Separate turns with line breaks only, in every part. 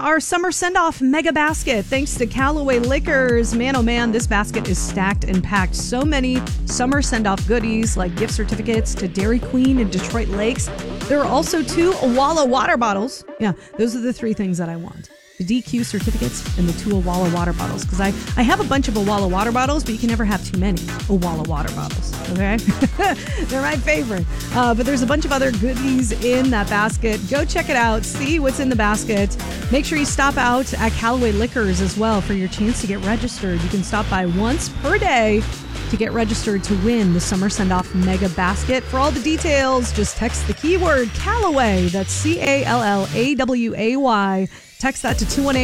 our summer send-off mega basket thanks to Callaway Liquors. Man, oh man, this basket is stacked and packed. So many summer send-off goodies like gift certificates to Dairy Queen and Detroit Lakes. There are also 2 Owala water bottles. Yeah, those are the 3 things that I want. The DQ certificates and the 2 Owala water bottles. Because I have a bunch of Owala water bottles, but you can never have too many Owala water bottles. Okay? They're my favorite. But there's a bunch of other goodies in that basket. Go check it out. See what's in the basket. Make sure you stop out at Callaway Liquors as well for your chance to get registered. You can stop by once per day to get registered to win the Summer Send-Off Mega Basket. For all the details, just text the keyword Callaway. That's CALLAWAY. Text that to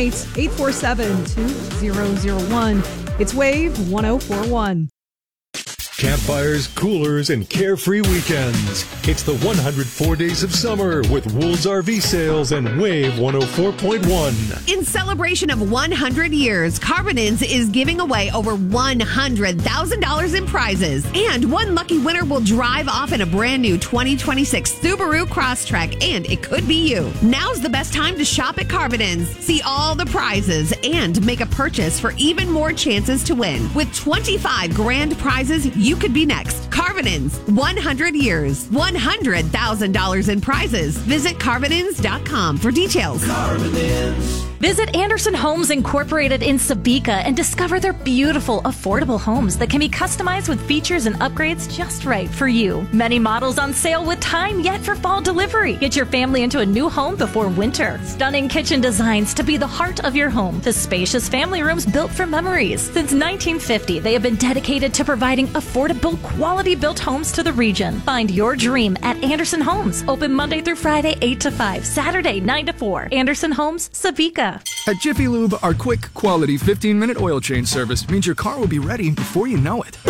218-847-2001. It's Wave 1041.
Campfires, coolers, and carefree weekends. It's the 104 Days of Summer with Wool's RV Sales and Wave 104.1.
In celebration of 100 years, Carbonins is giving away over $100,000 in prizes. And one lucky winner will drive off in a brand new 2026 Subaru Crosstrek, and it could be you. Now's the best time to shop at Carbonins. See all the prizes and make a purchase for even more chances to win. With 25 grand prizes, you could be next. Carbonins, 100 years, $100,000 in prizes. Visit Carbonins.com for details.
Carbonins. Visit Anderson Homes Incorporated in Sabika and discover their beautiful, affordable homes that can be customized with features and upgrades just right for you. Many models on sale with time yet for fall delivery. Get your family into a new home before winter. Stunning kitchen designs to be the heart of your home. The spacious family rooms built for memories. Since 1950, they have been dedicated to providing affordable, quality-built homes to the region. Find your dream at Anderson Homes. Open Monday through Friday, 8 to 5. Saturday, 9 to 4. Anderson Homes, Sabika.
At Jiffy Lube, our quick, quality 15-minute oil change service means your car will be ready before you know it.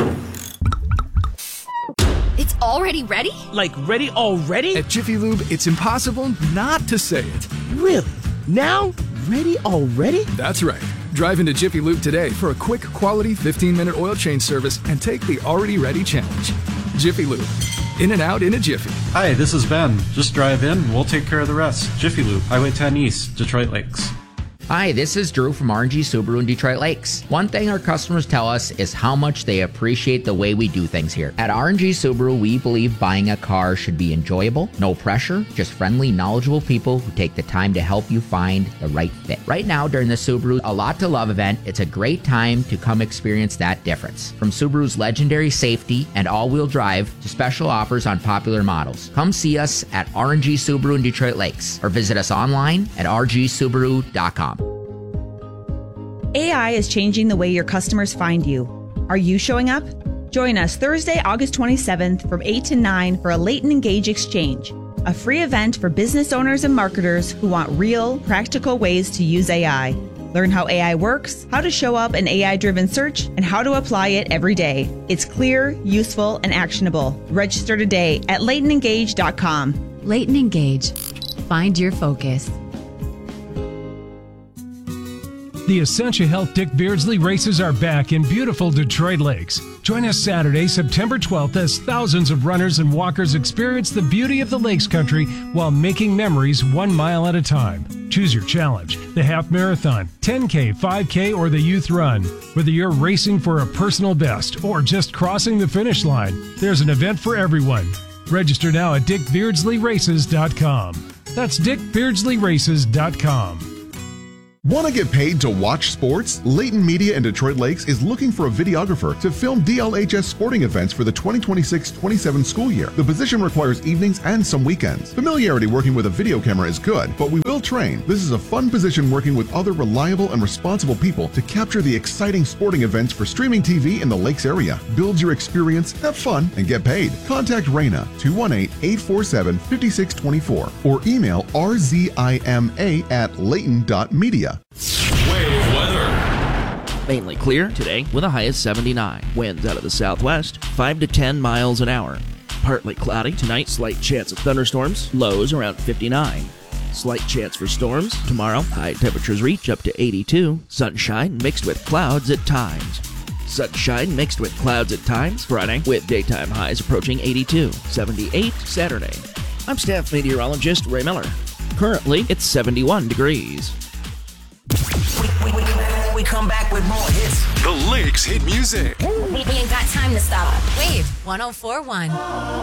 It's already ready?
Like ready already?
At Jiffy Lube, it's impossible not to say it.
Really? Now? Ready already?
That's right. Drive into Jiffy Lube today for a quick, quality 15-minute oil change service and take the already ready challenge. Jiffy Lube. In and out in a jiffy.
Hi, this is Ben. Just drive in, we'll take care of the rest. Jiffy Lube, Highway 10 East, Detroit Lakes.
Hi, this is Drew from RNG Subaru in Detroit Lakes. One thing our customers tell us is how much they appreciate the way we do things here. At RNG Subaru, we believe buying a car should be enjoyable, no pressure, just friendly, knowledgeable people who take the time to help you find the right fit. Right now, during the Subaru A Lot to Love event, it's a great time to come experience that difference. From Subaru's legendary safety and all-wheel drive to special offers on popular models. Come see us at RNG Subaru in Detroit Lakes or visit us online at rgsubaru.com.
AI is changing the way your customers find you. Are you showing up? Join us Thursday, August 27th from 8 to 9 for a Latent Engage Exchange, a free event for business owners and marketers who want real, practical ways to use AI. Learn how AI works, how to show up in AI-driven search, and how to apply it every day. It's clear, useful, and actionable. Register today at latentengage.com.
Latent Engage. Find your focus.
The Essentia Health Dick Beardsley races are back in beautiful Detroit Lakes. Join us Saturday, September 12th as thousands of runners and walkers experience the beauty of the Lakes Country while making memories 1 mile at a time. Choose your challenge, the half marathon, 10K, 5K, or the youth run. Whether you're racing for a personal best or just crossing the finish line, there's an event for everyone. Register now at dickbeardsleyraces.com. That's dickbeardsleyraces.com.
Want to get paid to watch sports? Layton Media in Detroit Lakes is looking for a videographer to film DLHS sporting events for the 2026-27 school year. The position requires evenings and some weekends. Familiarity working with a video camera is good, but we will train. This is a fun position working with other reliable and responsible people to capture the exciting sporting events for streaming TV in the Lakes area. Build your experience, have fun, and get paid. Contact Raina 218-847-5624 or email rzima@layton.media.
Wave weather.
Mainly clear today with a high of 79. Winds out of the southwest, 5 to 10 miles an hour. Partly cloudy tonight, slight chance of thunderstorms, lows around 59. Slight chance for storms tomorrow, high temperatures reach up to 82. Sunshine mixed with clouds at times. Sunshine mixed with clouds at times Friday, with daytime highs approaching 82. 78 Saturday. I'm staff meteorologist Ray Miller. Currently, it's 71 degrees.
We come back with more hits.
The Lakes hit music.
We ain't got time to stop. Wave 104.1.